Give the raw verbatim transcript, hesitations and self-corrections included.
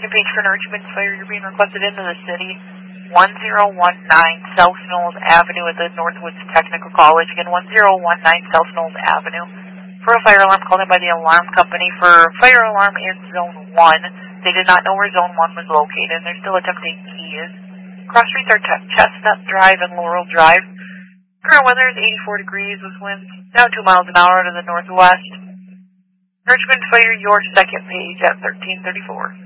second page for an Richmond fire. You're being requested into the city. one zero one nine South Knowles Avenue at the Northwoods Technical College. Again, one zero one nine South Knowles Avenue. For a fire alarm called in by the alarm company for fire alarm in Zone one. They did not know where Zone one was located, and they're still attempting keys. Cross streets are Chestnut Drive and Laurel Drive. Current weather is eighty-four degrees with winds down two miles an hour to the northwest. Richmond Fire, your second page at thirteen thirty-four.